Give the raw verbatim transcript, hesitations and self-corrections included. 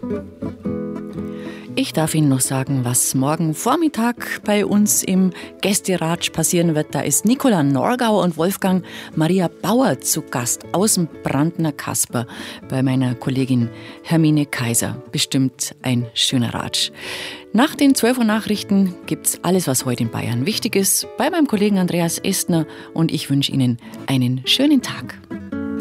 Ich darf Ihnen noch sagen, was morgen Vormittag bei uns im Gästeratsch passieren wird. Da ist Nicola Norgauer und Wolfgang Maria Bauer zu Gast aus dem Brandner Kasper bei meiner Kollegin Hermine Kaiser. Bestimmt ein schöner Ratsch. Nach den zwölf Uhr Nachrichten gibt's alles, was heute in Bayern wichtig ist, bei meinem Kollegen Andreas Estner, und ich wünsche Ihnen einen schönen Tag.